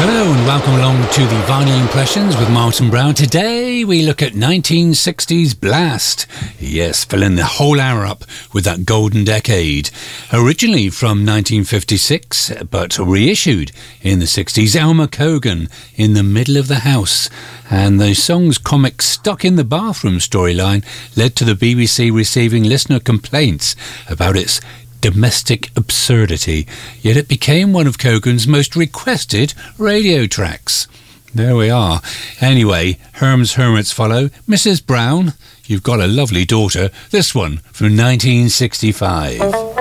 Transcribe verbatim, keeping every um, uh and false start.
Hello and welcome along to the Vinyl Impressions with Martin Brown. Today we look at nineteen sixties Blast. Yes, filling the whole hour up with that golden decade. Originally from nineteen fifty-six, but reissued in the sixties. Elmer Cogan, In the Middle of the House. And the song's comic Stuck in the Bathroom storyline led to the B B C receiving listener complaints about its domestic absurdity, yet it became one of Cogan's most requested radio tracks. There we are. Anyway, Herm's Hermits follow. Missus Brown, you've got a lovely daughter. This one from nineteen sixty-five.